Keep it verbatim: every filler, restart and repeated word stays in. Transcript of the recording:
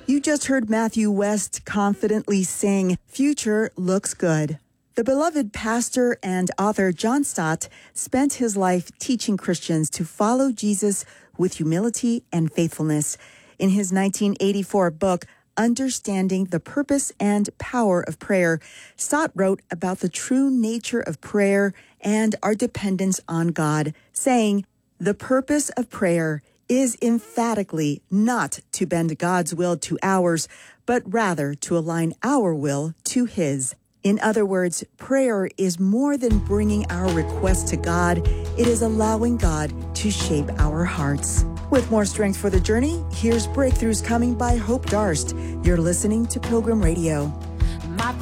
You just heard Matthew West confidently sing, "Future Looks Good." The beloved pastor and author John Stott spent his life teaching Christians to follow Jesus with humility and faithfulness. In his nineteen eighty-four book, Understanding the Purpose and Power of Prayer, Stott wrote about the true nature of prayer and our dependence on God, saying, "The purpose of prayer is emphatically not to bend God's will to ours, but rather to align our will to His." In other words, prayer is more than bringing our requests to God. It is allowing God to shape our hearts. With more strength for the journey, here's Breakthroughs Coming by Hope Darst. You're listening to Pilgrim Radio.